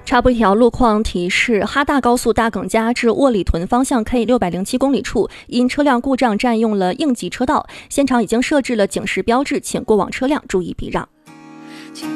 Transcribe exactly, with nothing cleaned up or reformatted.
插播一条路况提示：哈大高速大耿家至沃里屯方向 K 六百零七公里处，因车辆故障占用了应急车道，现场已经设置了警示标志，请过往车辆注意避让。